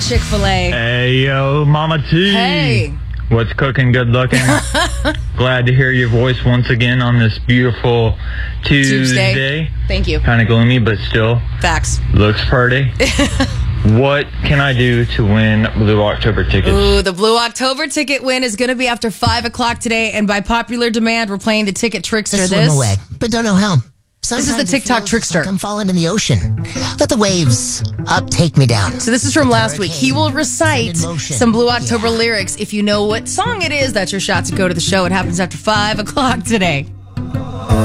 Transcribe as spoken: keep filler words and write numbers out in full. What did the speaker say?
Chick-fil-A. Hey, yo, Mama T. Hey. What's cooking? Good looking. Glad to hear your voice once again on this beautiful Tuesday. Tuesday. Thank you. Kind of gloomy, but still. Facts. Looks pretty. What can I do to win Blue October tickets? Ooh, the Blue October ticket win is going to be after five o'clock today, and by popular demand, we're playing the Ticket Trickster. This This, swim away, but don't know how. Sometimes this is the it TikTok feels Trickster. Like I'm falling in the ocean. Let the waves up take me down. So this is from last week. He will recite In motion. some Blue October Yeah. lyrics. If you know what song it is, that's your shot to go to the show. It happens after five o'clock today.